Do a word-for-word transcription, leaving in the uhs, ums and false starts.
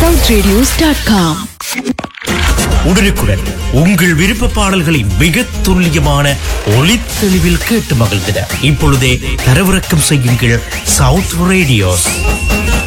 South radios dot com. உடனுக்குடன் உங்கள் விருப்ப பாடல்களை மிக துல்லியமான ஒளித்தெளிவில் கேட்டு மகிழ்ந்திட இப்பொழுதே தரவிறக்கம் செய்யுங்கள் சவுத் ரேடியோஸ்.